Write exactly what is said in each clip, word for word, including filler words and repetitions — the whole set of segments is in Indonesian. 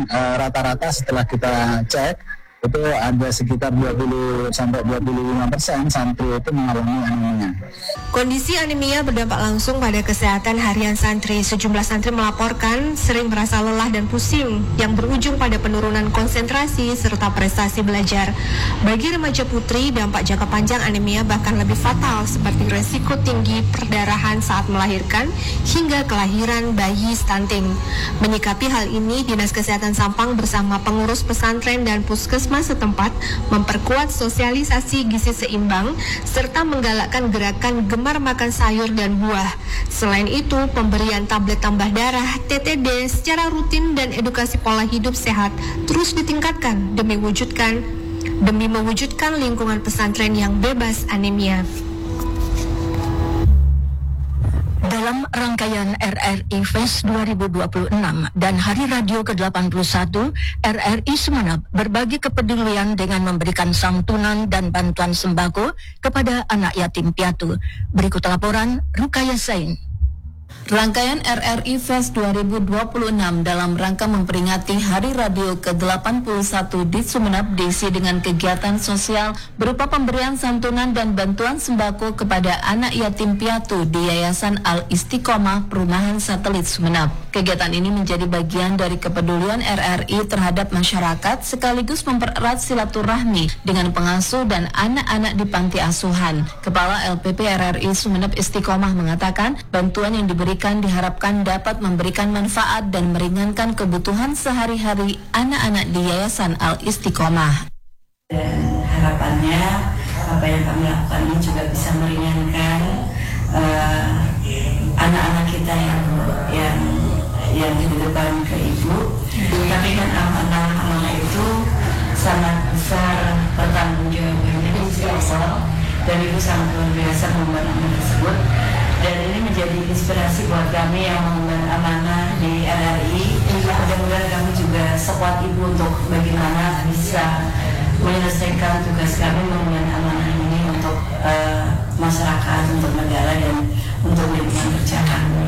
Uh, rata-rata setelah kita cek itu ada sekitar dua puluh sampai dua puluh lima persen santri itu mengalami anemia. Kondisi anemia berdampak langsung pada kesehatan harian santri. Sejumlah santri melaporkan sering merasa lelah dan pusing yang berujung pada penurunan konsentrasi serta prestasi belajar. Bagi remaja putri, dampak jangka panjang anemia bahkan lebih fatal seperti resiko tinggi perdarahan saat melahirkan hingga kelahiran bayi stunting. Menyikapi hal ini, Dinas Kesehatan Sampang bersama pengurus pesantren dan puskesmas setempat memperkuat sosialisasi gizi seimbang serta menggalakkan gerakan gemar makan sayur dan buah. Selain itu, pemberian tablet tambah darah T T D secara rutin dan edukasi pola hidup sehat terus ditingkatkan demi wujudkan demi mewujudkan lingkungan pesantren yang bebas anemia. Dalam rangkaian R R I Fest dua ribu dua puluh enam dan Hari Radio ke delapan puluh satu, R R I Sumeneb berbagi kepedulian dengan memberikan santunan dan bantuan sembako kepada anak yatim piatu. Berikut laporan Rukaya Sain. Rangkaian R R I Fest dua ribu dua puluh enam dalam rangka memperingati Hari Radio ke delapan puluh satu di Sumeneb diisi dengan kegiatan sosial berupa pemberian santunan dan bantuan sembako kepada anak yatim piatu di Yayasan Al-Istiqomah Perumahan Satelit Sumeneb. Kegiatan ini menjadi bagian dari kepedulian R R I terhadap masyarakat sekaligus mempererat silaturahmi dengan pengasuh dan anak-anak di panti asuhan. Kepala L P P R R I Sumeneb Istiqomah mengatakan bantuan yang diberikan diharapkan dapat memberikan manfaat dan meringankan kebutuhan sehari-hari anak-anak di Yayasan Al-Istiqomah. Dan harapannya apa yang kami lakukan ini juga bisa meringankan uh, anak-anak kita yang yang yang di depan ke ibu. Tapi kan amanah-amanah itu sangat besar pertanggungjawabannya di awal dan ibu sangat luar biasa membuat amanah tersebut. Dan ini menjadi inspirasi buat kami yang mengemban amanah di R R I. Mudah-mudahan kami juga sekuat ibu untuk bagaimana bisa menyelesaikan tugas kami mengemban amanah ini untuk uh, masyarakat, untuk negara, dan untuk lingkungan kerja kami.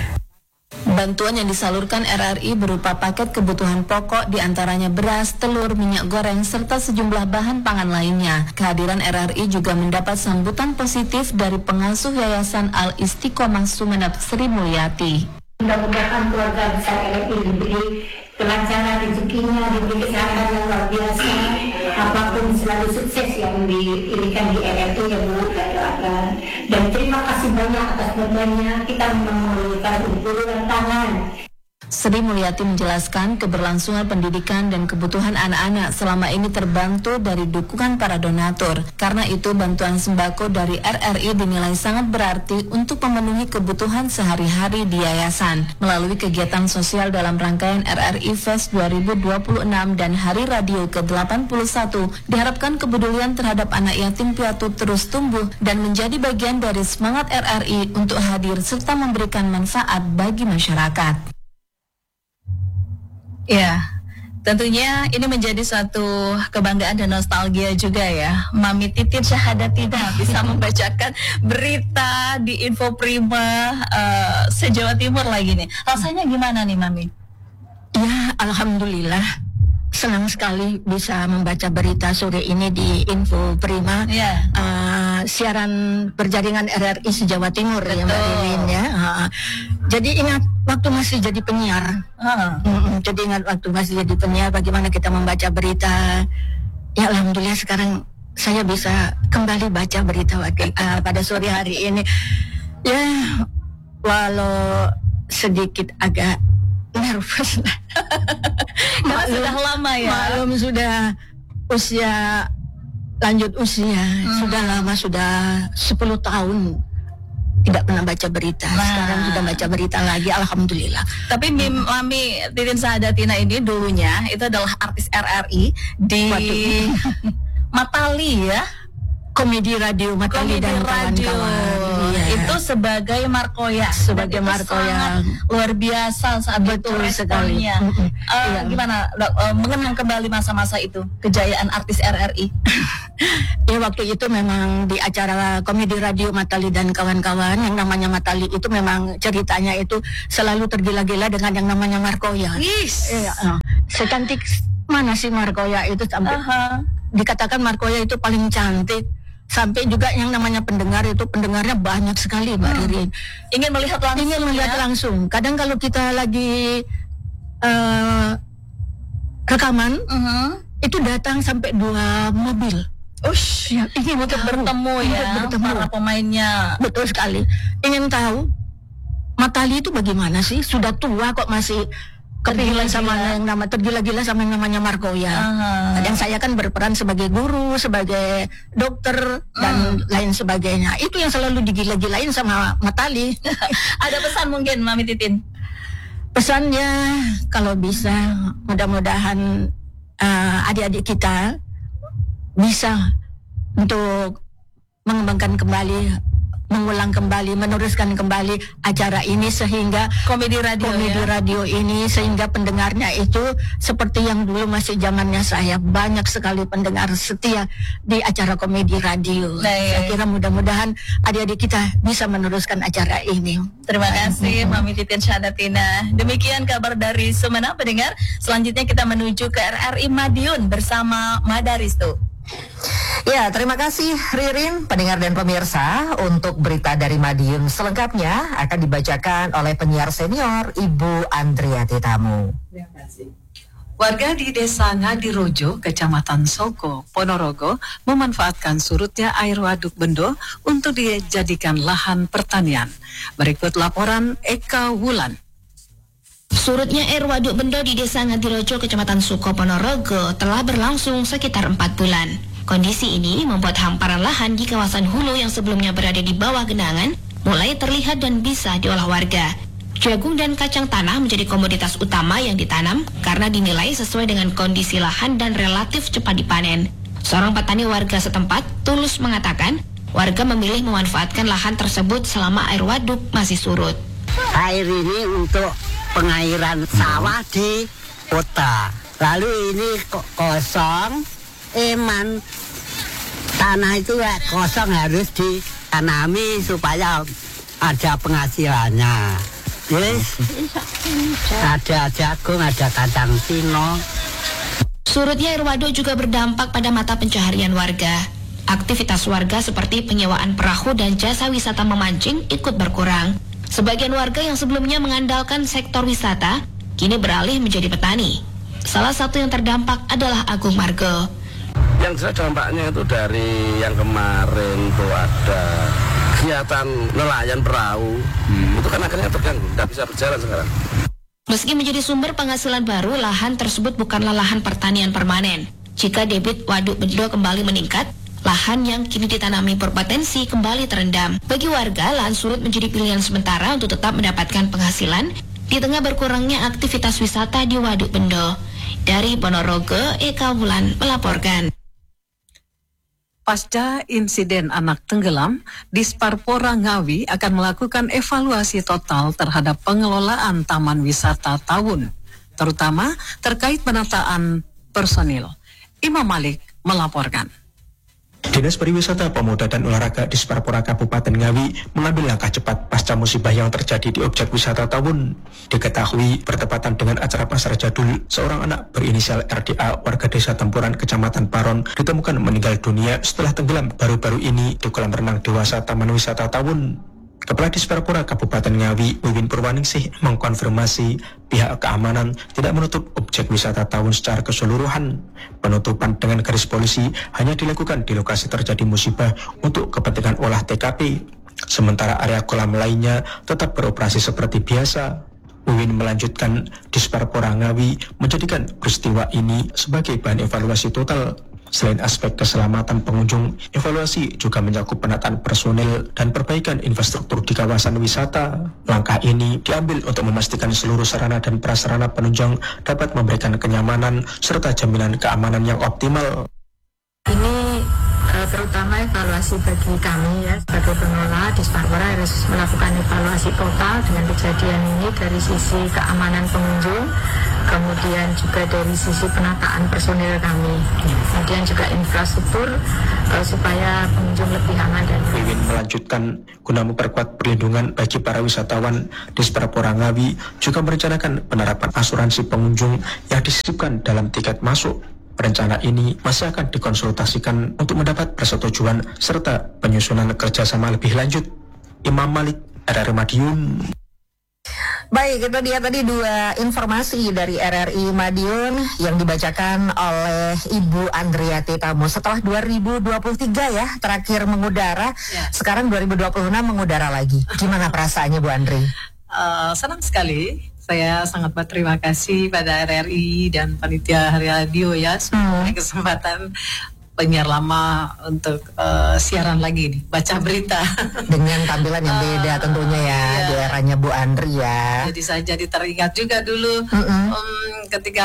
Bantuan yang disalurkan R R I berupa paket kebutuhan pokok diantaranya beras, telur, minyak goreng, serta sejumlah bahan pangan lainnya. Kehadiran R R I juga mendapat sambutan positif dari pengasuh Yayasan Al-Istiqomah Sumeneb, Sri Mulyati. Mudah-mudahan keluarga besar R R I diberi kelancaran rezekinya, diberi kesehatan yang luar biasa, apapun selalu sukses yang diberikan di R R I ya Bu, ya doakan. Dan terima kasih banyak atas bantuannya, kita memerlukan uluran tangan. Sri Mulyati menjelaskan keberlangsungan pendidikan dan kebutuhan anak-anak selama ini terbantu dari dukungan para donatur. Karena itu bantuan sembako dari R R I dinilai sangat berarti untuk memenuhi kebutuhan sehari-hari di yayasan. Melalui kegiatan sosial dalam rangkaian R R I Fest dua ribu dua puluh enam dan Hari Radio ke delapan puluh satu, diharapkan kepedulian terhadap anak yatim piatu terus tumbuh dan menjadi bagian dari semangat R R I untuk hadir serta memberikan manfaat bagi masyarakat. Ya, tentunya ini menjadi suatu kebanggaan dan nostalgia juga ya. Mami Titin Syahadatina bisa membacakan berita di Info Prima uh, se-Jawa Timur lagi nih. Rasanya gimana nih Mami? Ya, alhamdulillah. Senang sekali bisa membaca berita sore ini di Info Prima. Yeah. Uh, siaran berjaringan R R I se-Jawa Timur. Betul. Ya Mbak Ririn ya. Uh, jadi ingat waktu masih jadi penyiar. Uh. Mm-mm, jadi ingat waktu masih jadi penyiar bagaimana kita membaca berita. Ya alhamdulillah sekarang saya bisa kembali baca berita uh, pada sore hari ini. Ya walau sedikit agak nervous lah. Karena sudah lama ya. Maklum sudah usia lanjut usia, hmm. sudah lama, sudah sepuluh tahun tidak pernah baca berita. Nah. Sekarang sudah baca berita lagi, alhamdulillah. Tapi Mim Mami Titin Syahadatina ini dulunya itu adalah artis R R I di Matali ya. Komedi radio Matali Komedi dan radio. kawan-kawan. Iya, itu sebagai markoya, Sebagai Dan itu markoya. sangat luar biasa saat Betul itu sekali. responnya. Mm-mm. Eh, Iya. Gimana, Dok, eh, mengenang kembali masa-masa itu kejayaan artis R R I? Ya waktu itu memang di acara komedi radio Matali dan kawan-kawan, yang namanya Matali itu memang ceritanya itu selalu tergila-gila dengan yang namanya Markoya. Yes. Iya, eh. Secantik mana sih Markoya itu sampai Aha. dikatakan Markoya itu paling cantik. Sampai juga yang namanya pendengar itu pendengarnya banyak sekali Mbak Hmm. Ririn. Ingin melihat langsung. Ingin melihat ya? langsung. Kadang kalau kita lagi eh, rekaman Mhm. itu datang sampai dua mobil. Ush, Ya, ingin untuk tahu. bertemu ya Untuk bertemu. para pemainnya. Betul sekali. Ingin tahu Matali itu bagaimana sih? Sudah tua kok masih kepingin sama Tergila-gila. yang nama tergila-gila sama yang namanya Markoya. Aha. Dan saya kan berperan sebagai guru, sebagai dokter dan lain sebagainya. Itu yang selalu digila-gilain sama Matali. Ada pesan mungkin Mami Titin? Pesannya kalau bisa mudah-mudahan eh, adik-adik kita bisa untuk mengembangkan kembali, mengulang kembali, meneruskan kembali acara ini sehingga Komedi radio komedi ya? radio ini sehingga pendengarnya itu seperti yang dulu masih zamannya saya, banyak sekali pendengar setia di acara komedi radio. Nah, iya. Saya kira mudah-mudahan adik-adik kita bisa meneruskan acara ini. Terima kasih Mami Titin Syahadatina. Demikian kabar dari Sumeneb pendengar. Selanjutnya kita menuju ke R R I Madiun bersama Madaristo. Ya, terima kasih Ririn, pendengar dan pemirsa. Untuk berita dari Madiun selengkapnya akan dibacakan oleh penyiar senior Ibu Andriati Tamu. Warga di Desa Ngadirojo, Kecamatan Soko, Ponorogo, memanfaatkan surutnya air waduk Bendo untuk dijadikan lahan pertanian. Berikut laporan Eka Wulan. Surutnya air waduk Bendo di Desa Ngadirojo, Kecamatan Suko, Ponorogo telah berlangsung sekitar empat bulan. Kondisi ini membuat hamparan lahan di kawasan hulu yang sebelumnya berada di bawah genangan mulai terlihat dan bisa diolah warga. Jagung dan kacang tanah menjadi komoditas utama yang ditanam karena dinilai sesuai dengan kondisi lahan dan relatif cepat dipanen. Seorang petani warga setempat, Tulus, mengatakan warga memilih memanfaatkan lahan tersebut selama air waduk masih surut. Air ini untuk pengairan sawah di kota. Lalu ini kok kosong, eman tanah itu ya kosong harus ditanami supaya ada penghasilannya. Yes, ada jagung, ada kacang sino. Surutnya air waduk juga berdampak pada mata pencaharian warga. Aktivitas warga seperti penyewaan perahu dan jasa wisata memancing ikut berkurang. Sebagian warga yang sebelumnya mengandalkan sektor wisata, kini beralih menjadi petani. Salah satu yang terdampak adalah Agung Margo. Yang jelas dampaknya itu dari yang kemarin tuh ada kegiatan nelayan perahu, hmm. itu kan akhirnya terganggu, tidak bisa berjalan sekarang. Meski menjadi sumber penghasilan baru, lahan tersebut bukanlah lahan pertanian permanen. Jika debit waduk Bendo kembali meningkat, lahan yang kini ditanami berpotensi kembali terendam. Bagi warga, lahan surut menjadi pilihan sementara untuk tetap mendapatkan penghasilan di tengah berkurangnya aktivitas wisata di Waduk Bendo. Dari Ponorogo, Eka Wulan melaporkan. Pasca insiden anak tenggelam, Disparpora Ngawi akan melakukan evaluasi total terhadap pengelolaan Taman Wisata Tawun, terutama terkait penataan personil. Imam Malik melaporkan. Dinas Pariwisata, Pemuda dan Olahraga Disparpora Kabupaten Ngawi mengambil langkah cepat pasca musibah yang terjadi di objek wisata Tawun. Diketahui bertepatan dengan acara pasar jadul, seorang anak berinisial R D A warga desa Tempuran, Kecamatan Paron ditemukan meninggal dunia setelah tenggelam baru-baru ini di kolam renang dewasa Taman Wisata Tawun. Kepala Disparpora Kabupaten Ngawi, Wiwin Purwaningsih, mengkonfirmasi pihak keamanan tidak menutup objek wisata Tawun secara keseluruhan. Penutupan dengan garis polisi hanya dilakukan di lokasi terjadi musibah untuk kepentingan olah T K P. Sementara area kolam lainnya tetap beroperasi seperti biasa. Wiwin melanjutkan, Disparpora Ngawi menjadikan peristiwa ini sebagai bahan evaluasi total. Selain aspek keselamatan pengunjung, evaluasi juga mencakup penataan personil dan perbaikan infrastruktur di kawasan wisata. Langkah ini diambil untuk memastikan seluruh sarana dan prasarana penunjang dapat memberikan kenyamanan serta jaminan keamanan yang optimal. Ini uh, terutama kalau evaluasi bagi kami ya sebagai pengelola Disparpora harus melakukan evaluasi total dengan kejadian ini dari sisi keamanan pengunjung, kemudian juga dari sisi penataan personil kami, kemudian juga infrastruktur uh, supaya pengunjung lebih aman dan Wiwin melanjutkan guna memperkuat perlindungan bagi para wisatawan, Disparpora Ngawi juga merencanakan penerapan asuransi pengunjung yang disisipkan dalam tiket masuk. Rencana ini masih akan dikonsultasikan untuk mendapat persetujuan serta penyusunan kerjasama lebih lanjut. Imam Malik, R R I Madiun. Baik, itu dia tadi dua informasi dari R R I Madiun yang dibacakan oleh Ibu Andriati Tamo. Setelah dua ribu dua puluh tiga ya terakhir mengudara, ya. Sekarang dua ribu dua puluh enam mengudara lagi. Gimana perasaannya Bu Andri? Uh, senang sekali. Saya sangat berterima kasih pada R R I dan panitia Hari Radio ya sudah hmm. kesempatan penyiar lama untuk uh, siaran lagi nih, baca berita dengan tampilan yang beda uh, tentunya ya, ya di eranya Bu Andri ya. Jadi saya jadi teringat juga dulu mm-hmm. um, ketika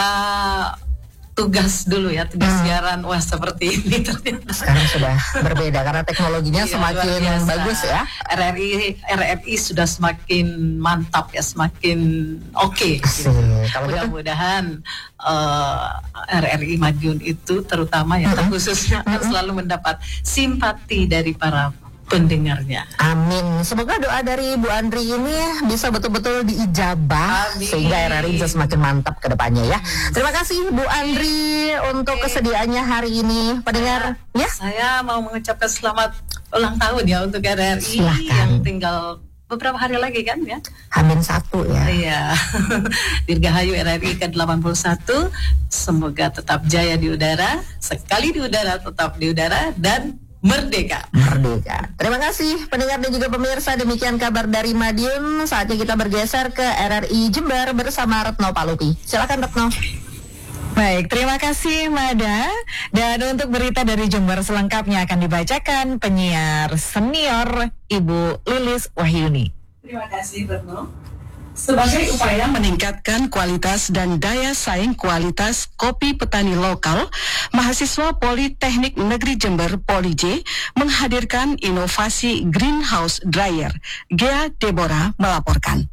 tugas dulu ya, tugas hmm. siaran, wah seperti ini ternyata. Sekarang sudah berbeda karena teknologinya iya, semakin bagus ya. R R I R R I sudah semakin mantap ya, semakin oke. Okay, gitu. Mudah-mudahan uh, R R I Madiun itu terutama yang hmm. terkhususnya hmm. selalu mendapat simpati dari para pendengarnya. Amin. Semoga doa dari Bu Andri ini bisa betul-betul diijabah. Amin. Sehingga R R I bisa semakin mantap ke depannya ya. Hmm. Terima kasih Bu Andri untuk kesediaannya hari ini. Pendengar ya. Saya mau mengucapkan selamat ulang tahun ya untuk R R I. Silahkan. Yang tinggal beberapa hari lagi kan ya. Hamin satu ya. Iya. Dirgahayu R R I ke delapan puluh satu. Semoga tetap jaya di udara. Sekali di udara tetap di udara dan merdeka. Merdeka. Terima kasih pendengar dan juga pemirsa, demikian kabar dari Madiun. Saatnya kita bergeser ke R R I Jember bersama Retno Palupi. Silakan Retno. Baik, terima kasih Mada. Dan untuk berita dari Jember selengkapnya akan dibacakan penyiar senior Ibu Lilis Wahyuni. Terima kasih Retno. Sebagai upaya meningkatkan kualitas dan daya saing kualitas kopi petani lokal, mahasiswa Politeknik Negeri Jember Polij menghadirkan inovasi greenhouse dryer. Gea Deborah melaporkan.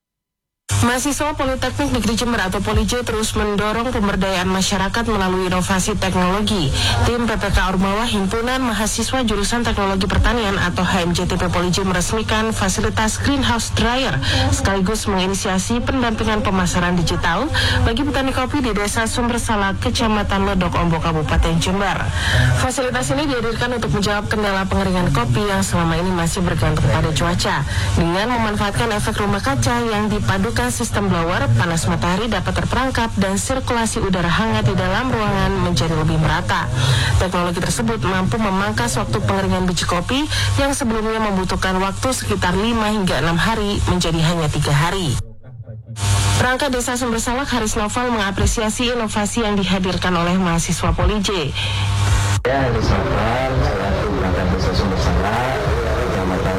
Mahasiswa Politeknik Negeri Jember atau Polij terus mendorong pemberdayaan masyarakat melalui inovasi teknologi. Tim P P K Ormawa Himpunan Mahasiswa Jurusan Teknologi Pertanian atau H M J T P Polij meresmikan fasilitas greenhouse dryer sekaligus menginisiasi pendampingan pemasaran digital bagi petani kopi di Desa Sumbersalak, Kecamatan Lodok Ombo, Kabupaten Jember. Fasilitas ini dihadirkan untuk menjawab kendala pengeringan kopi yang selama ini masih bergantung pada cuaca dengan memanfaatkan efek rumah kaca yang dipadukan sistem blower, panas matahari dapat terperangkap dan sirkulasi udara hangat di dalam ruangan menjadi lebih merata. Teknologi tersebut mampu memangkas waktu pengeringan biji kopi yang sebelumnya membutuhkan waktu sekitar lima hingga enam hari menjadi hanya tiga hari. Perangkat Desa Sumbersalak Haris Novel mengapresiasi inovasi yang dihadirkan oleh mahasiswa Polij. Ya, Haris Novel, selaku perangkat Desa Sumbersalak, Kecamatan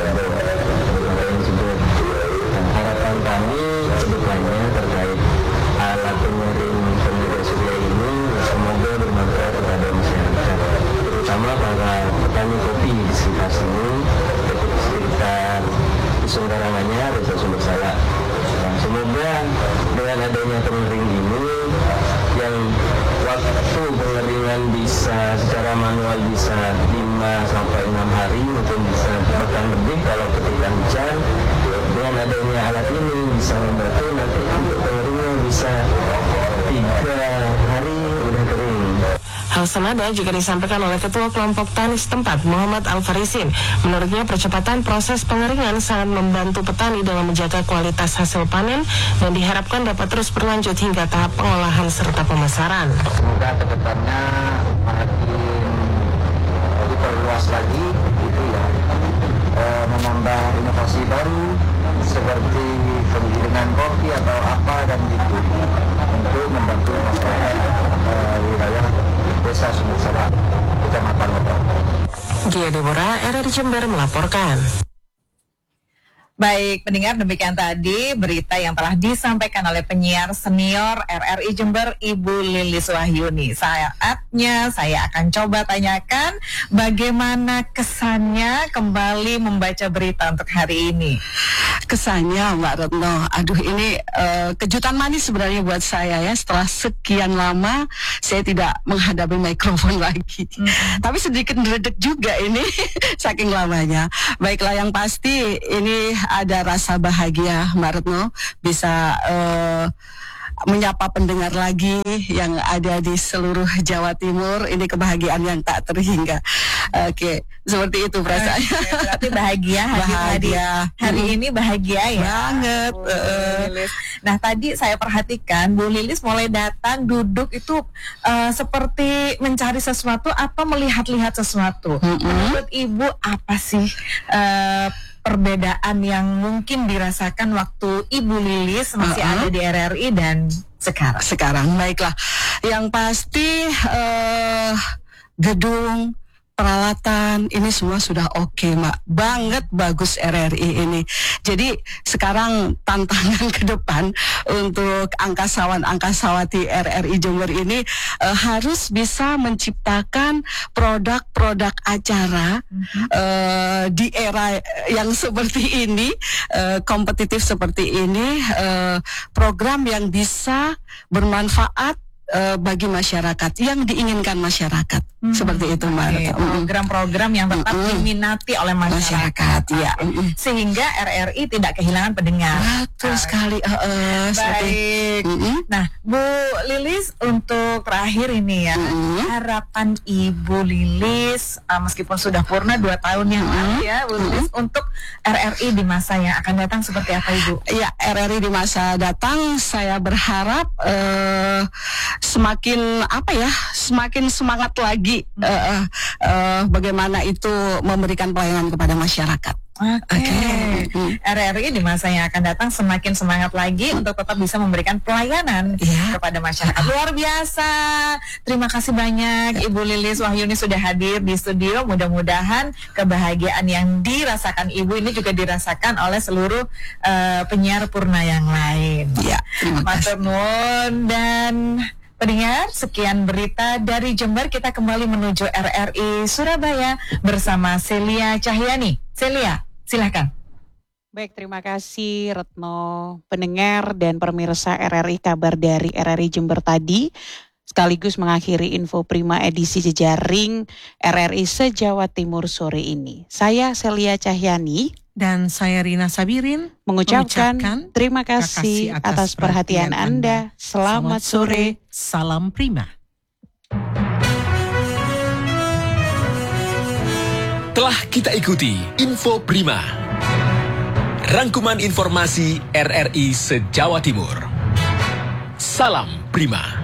kami kedepannya terkait alat pengering tenaga surya ini semoga bermanfaat kepada masyarakat, terutama para petani kopi di sekitar sini, di sekitar Dusun Karangannya, Desa Sumbersalak. Nah, semoga dengan adanya pengering ini yang waktu pengeringan bisa secara manual bisa lima sampai enam hari, mungkin bisa bahkan lebih kalau ketika hujan. Dengan adanya alat ini bisa membantu nanti untuk pengeringan bisa tiga hari udah kering. Hal senada juga disampaikan oleh Ketua Kelompok Tani setempat Muhammad Al-Farisin. Menurutnya percepatan proses pengeringan sangat membantu petani dalam menjaga kualitas hasil panen dan diharapkan dapat terus berlanjut hingga tahap pengolahan serta pemasaran. Semoga kedepannya makin diperluas lagi gitu ya, e, menambah inovasi baru seperti penggilingan kopi atau apa dan gitu untuk membantu masyarakat e, wilayah Desa Sumbersalak, Kecamatan Lodok. Gia Deborah, R R I Jember melaporkan. Baik, pendengar, demikian tadi berita yang telah disampaikan oleh penyiar senior R R I Jember Ibu Lilis Wahyuni. Saat selengkapnya saya akan coba tanyakan bagaimana kesannya kembali membaca berita untuk hari ini. Kesannya Mbak Retno, aduh ini uh, kejutan manis sebenarnya buat saya ya. Setelah sekian lama saya tidak menghadapi mikrofon lagi. Hmm. Tapi sedikit meredek juga ini saking lamanya. Baiklah, yang pasti ini ada rasa bahagia Mbak Retno bisa uh, menyapa pendengar lagi yang ada di seluruh Jawa Timur. Ini kebahagiaan yang tak terhingga. Oke, seperti itu perasaannya. Oke, berarti bahagia hadir bahagia. Hari, hari hmm. ini bahagia ya. Banget. Oh, uh. Nah, tadi saya perhatikan Bu Lilis mulai datang duduk itu uh, seperti mencari sesuatu atau melihat-lihat sesuatu. Hmm. Menurut Ibu apa sih uh, perbedaan yang mungkin dirasakan waktu Ibu Lilis masih uh-uh. ada di R R I dan sekarang? Sekarang, baiklah. Yang pasti uh, gedung, peralatan ini semua sudah oke, okay, Mak. Banget bagus R R I ini. Jadi sekarang tantangan ke depan untuk angkasawan-angkasawati R R I Jember ini uh, harus bisa menciptakan produk-produk acara mm-hmm. uh, di era yang seperti ini, uh, kompetitif seperti ini, uh, program yang bisa bermanfaat Uh, bagi masyarakat yang diinginkan masyarakat hmm. seperti itu Mbak. Okay. Program-program yang tetap hmm. diminati oleh masyarakat, masyarakat ya. Hmm. Sehingga R R I tidak kehilangan pendengar. Betul sekali. Uh, uh, Baik. Hmm. Nah, Bu Lilis, untuk terakhir ini ya, hmm. harapan Ibu Lilis uh, meskipun sudah purna dua tahun yang lalu hmm. ya, Bu Lilis, hmm. untuk R R I di masa yang akan datang seperti apa Ibu? Ya, R R I di masa datang saya berharap uh, semakin apa ya, semakin semangat lagi uh, uh, uh, bagaimana itu memberikan pelayanan kepada masyarakat. Oke, okay. okay. R R I di masa yang akan datang semakin semangat lagi untuk tetap bisa memberikan pelayanan yeah. kepada masyarakat. Luar biasa. Terima kasih banyak Ibu Lilis Wahyuni sudah hadir di studio. Mudah-mudahan kebahagiaan yang dirasakan Ibu ini juga dirasakan oleh seluruh uh, penyiar Purna yang lain. Ya, terima kasih. Matur nuwun. Dan pendengar, sekian berita dari Jember. Kita kembali menuju R R I Surabaya bersama Celia Cahyani. Celia, silakan. Baik, terima kasih Retno. Pendengar dan pemirsa R R I, kabar dari R R I Jember tadi sekaligus mengakhiri Info Prima edisi jejaring R R I se-Jawa Timur sore ini. Saya Celia Cahyani dan saya Rina Sabirin mengucapkan, mengucapkan terima kasih atas, atas perhatian, perhatian Anda. Selamat, Selamat sore, salam Prima. Telah kita ikuti Info Prima, rangkuman informasi R R I se-Jawa Timur. Salam Prima.